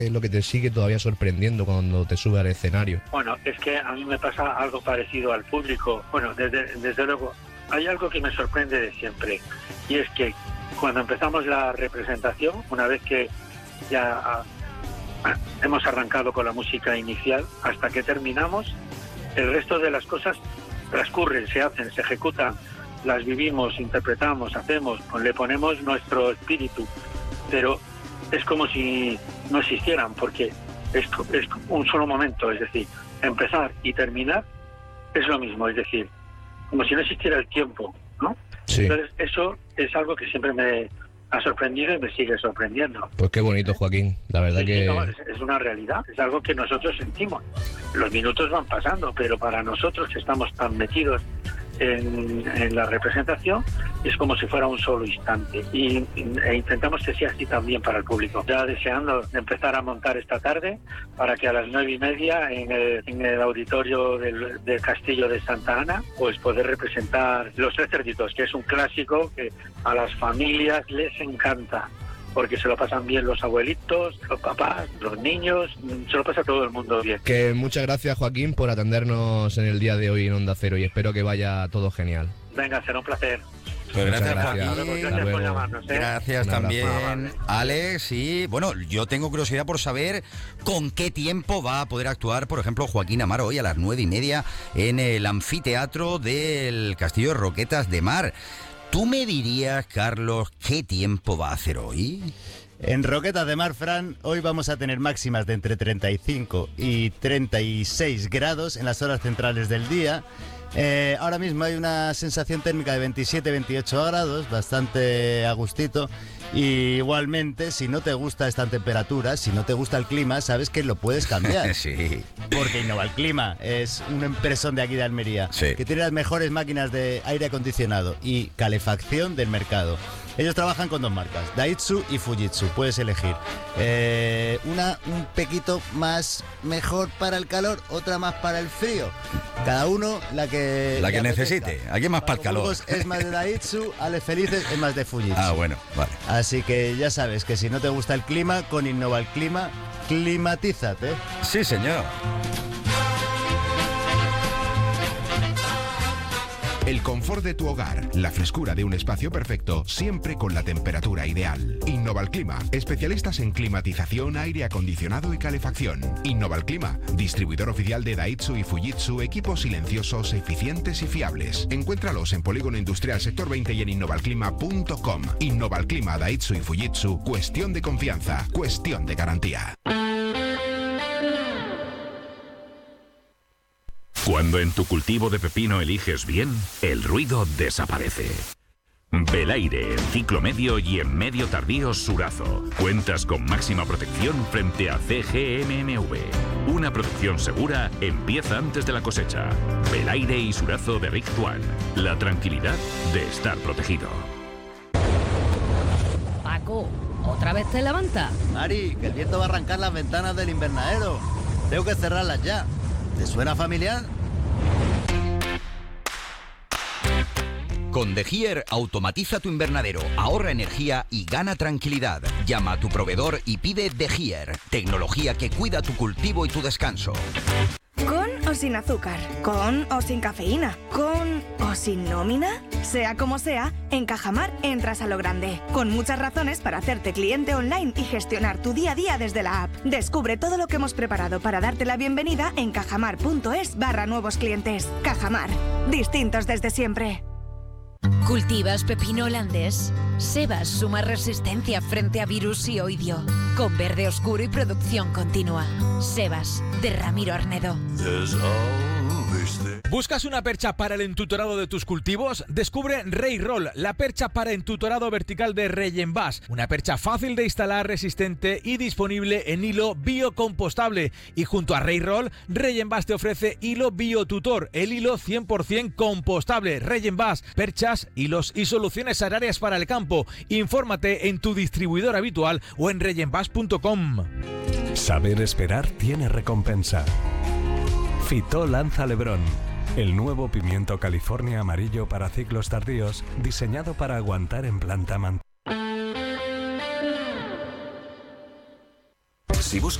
es lo que te sigue todavía sorprendiendo cuando te subes al escenario? Bueno, es que a mí me pasa algo parecido al público. Bueno, desde luego, hay algo que me sorprende de siempre, y es que cuando empezamos la representación, una vez que ya hemos arrancado con la música inicial, hasta que terminamos, el resto de las cosas transcurren, se hacen, se ejecutan, las vivimos, interpretamos, hacemos, le ponemos nuestro espíritu, pero es como si no existieran, porque es un solo momento, es decir, empezar y terminar es lo mismo, es decir, como si no existiera el tiempo, ¿no? Sí. Entonces eso es algo que siempre me ha sorprendido y me sigue sorprendiendo. Pues qué bonito, Joaquín, la verdad Sí, que... no, es una realidad, es algo que nosotros sentimos. Los minutos van pasando, pero para nosotros que estamos tan metidos en la representación, es como si fuera un solo instante, e intentamos que sea así también para el público. Ya deseando empezar a montar esta tarde para que a las 9:30 en el auditorio del Castillo de Santa Ana, pues poder representar Los Tres Cerditos, que es un clásico que a las familias les encanta, porque se lo pasan bien los abuelitos, los papás, los niños, se lo pasa todo el mundo bien. Que muchas gracias, Joaquín, por atendernos en el día de hoy en Onda Cero, y espero que vaya todo genial. Venga, será un placer. Pues gracias, gracias. Joaquín. Gracias por llamarnos, ¿eh? Gracias Un abrazo. también, Alex. Y bueno, yo tengo curiosidad por saber con qué tiempo va a poder actuar, por ejemplo, Joaquín Amaro hoy a las 9:30 en el anfiteatro del Castillo de Roquetas de Mar. ¿Tú me dirías, Carlos, qué tiempo va a hacer hoy? En Roquetas de Mar, Fran, hoy vamos a tener máximas de entre 35 y 36 grados en las horas centrales del día. Ahora mismo hay una sensación térmica de 27-28 grados, bastante a gustito. Y igualmente, si no te gusta esta temperatura, si no te gusta el clima, sabes que lo puedes cambiar. Sí. Porque Innova el Clima es una empresón de aquí de Almería, Sí. que tiene las mejores máquinas de aire acondicionado y calefacción del mercado. Ellos trabajan con dos marcas, Daitsu y Fujitsu, puedes elegir. Una un poquito más mejor para el calor, otra más para el frío. Cada uno la que necesite. Aquí es más para el calor. Burgos es más de Daitsu, Alex Felices es más de Fujitsu. Ah, bueno, vale. Así que ya sabes que si no te gusta el clima, con Innova el Clima, climatízate. Sí, señor. El confort de tu hogar, la frescura de un espacio perfecto, siempre con la temperatura ideal. Innova el Clima, especialistas en climatización, aire acondicionado y calefacción. Innova el Clima, distribuidor oficial de Daitsu y Fujitsu, equipos silenciosos, eficientes y fiables. Encuéntralos en Polígono Industrial Sector 20 y en innovalclima.com. Innova el Clima, Daitsu y Fujitsu, cuestión de confianza, cuestión de garantía. Cuando en tu cultivo de pepino eliges bien, el ruido desaparece. Belaire, en ciclo medio y en medio tardío Surazo. Cuentas con máxima protección frente a CGMMV. Una producción segura empieza antes de la cosecha. Belaire y Surazo de Rick Tuan. La tranquilidad de estar protegido. Paco, ¿otra vez te levantas? Mari, que el viento va a arrancar las ventanas del invernadero. Tengo que cerrarlas ya. ¿Te suena familiar? Con The Gier automatiza tu invernadero, ahorra energía y gana tranquilidad. Llama a tu proveedor y pide The Gier, tecnología que cuida tu cultivo y tu descanso. ¿Con o sin azúcar? ¿Con o sin cafeína? ¿Con o sin nómina? Sea como sea, en Cajamar entras a lo grande, con muchas razones para hacerte cliente online y gestionar tu día a día desde la app. Descubre todo lo que hemos preparado para darte la bienvenida en cajamar.es/nuevos clientes. Cajamar, distintos desde siempre. ¿Cultivas pepino holandés? Sebas suma resistencia frente a virus y oidio. Con verde oscuro y producción continua. Sebas, de Ramiro Arnedo. ¿Buscas una percha para el entutorado de tus cultivos? Descubre Rey Roll, la percha para entutorado vertical de Regenbas. Una percha fácil de instalar, resistente y disponible en hilo biocompostable. Y junto a Rey Roll, Regenbas te ofrece hilo Biotutor, el hilo 100% compostable. Regenbas, perchas, hilos y soluciones agrarias para el campo. Infórmate en tu distribuidor habitual o en regenbas.com. Saber esperar tiene recompensa. Fitó lanza Lebrón, el nuevo pimiento California amarillo para ciclos tardíos, diseñado para aguantar en planta mantenida. Si buscas